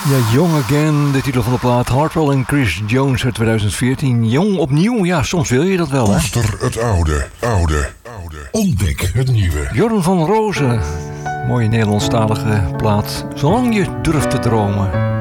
Ja, Young Again, de titel van de plaat. Hartwell en Chris Jones uit 2014. Jong opnieuw, ja, soms wil je dat wel, hè? Koester het oude. Ontdek het nieuwe. Jorn van Rozen. Mooie Nederlandstalige plaat. Zolang je durft te dromen.